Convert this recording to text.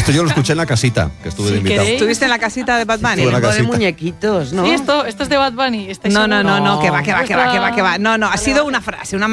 Esto yo lo escuché en la casita, que estuve de invitado. ¿queréis? ¿Estuviste en la casita de Bad Bunny? Estuve en la De casita. muñequitos, ¿no? Sí, esto es de Bad Bunny. ¿estáis No, seguros? que va. No, ha sido una frase, una